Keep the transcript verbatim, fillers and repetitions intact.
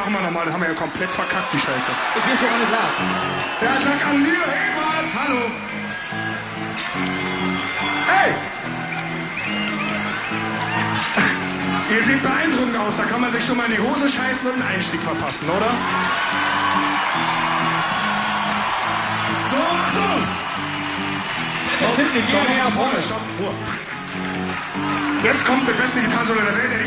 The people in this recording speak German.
machen wir nochmal. Das haben wir ja komplett verkackt, die Scheiße. Ich bin schon gar nicht klar. Der Attack an mir, Ebert, hallo. Hey! Ihr seht beeindruckend aus, da kann man sich schon mal in die Hose scheißen und einen Einstieg verpassen, oder? So, Achtung! Jetzt hinten, geh Doch, her nach vorne. vorne, stopp, Ruhe. Jetzt kommt der beste Gitarrensolo der Welt, der